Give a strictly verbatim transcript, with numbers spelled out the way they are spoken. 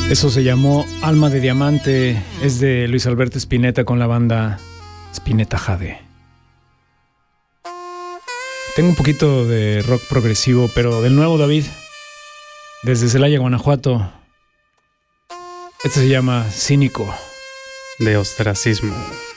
Eso se llamó Alma de Diamante. Es de Luis Alberto Spinetta con la banda Spinetta Jade. Tengo un poquito de rock progresivo, pero del nuevo, David. Desde Celaya, Guanajuato. Este se llama Cínico. De Ostracismo.